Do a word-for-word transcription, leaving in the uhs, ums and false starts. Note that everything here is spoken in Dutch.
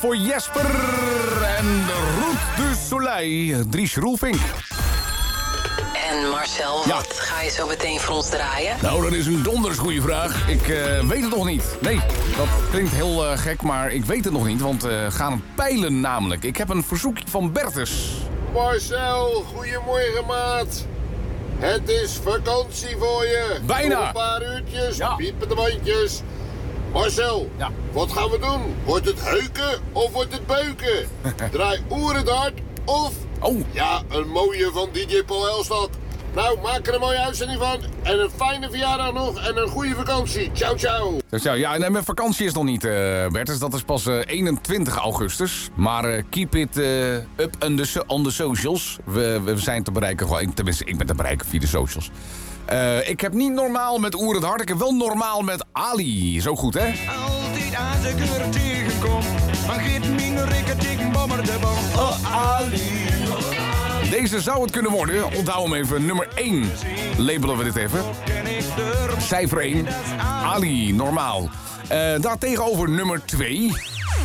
Voor Jesper en Roet du Soleil, Dries Roelvink. En Marcel, Ja. wat ga je zo meteen voor ons draaien? Nou, dat is een donders goede vraag. Ik uh, weet het nog niet. Nee, dat klinkt heel uh, gek, maar ik weet het nog niet. Want we uh, gaan het peilen namelijk. Ik heb een verzoekje van Bertus. Marcel, goedemorgen maat. Het is vakantie voor je. Bijna. Nog een paar uurtjes, Ja. piepen de bandjes. Marcel, Ja. wat gaan we doen? Wordt het heuken of wordt het beuken? Draai oerend hard of... Oh. Ja, een mooie van D J Paul Elstad. Nou, maak er een mooie uitzending van. En een fijne verjaardag nog en een goede vakantie. Ciao, ciao. Dus ja, ja, nee, mijn vakantie is nog niet, uh, Bertus. Dat is pas uh, eenentwintig augustus. Maar uh, keep it uh, up on the, so- on the socials. We, we zijn te bereiken, gewoon, tenminste, ik ben te bereiken via de socials. Uh, ik heb niet normaal met Oer het Hart. Ik heb wel normaal met Ali. Zo goed, hè? Altijd als ik er tegenkom, dan geeft mijn rikke dik bommer de bom. Oh, Ali. Deze zou het kunnen worden. Onthoud hem even. Nummer één. Labelen we dit even. Cijfer één. Ali, normaal. Uh, daar tegenover nummer twee.